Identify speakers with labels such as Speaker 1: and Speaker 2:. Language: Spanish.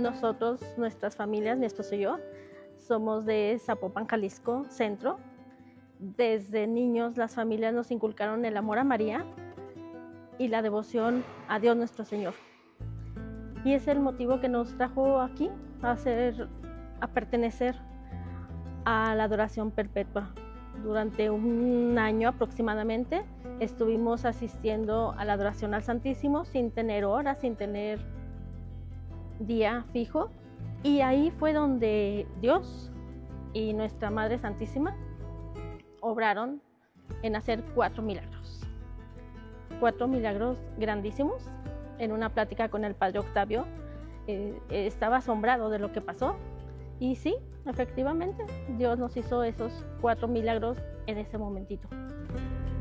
Speaker 1: Nosotros, nuestras familias, mi esposo y yo, somos de Zapopan, Jalisco, centro. Desde niños las familias nos inculcaron el amor a María y la devoción a Dios nuestro Señor. Y es el motivo que nos trajo aquí a pertenecer a la adoración perpetua. Durante un año aproximadamente estuvimos asistiendo a la adoración al Santísimo sin tener horas, sin tener día fijo. Y ahí fue donde Dios y nuestra Madre Santísima obraron en hacer 4 milagros. 4 milagros grandísimos. En una plática con el Padre Octavio, estaba asombrado de lo que pasó. Y sí, efectivamente, Dios nos hizo esos 4 milagros en ese momentito.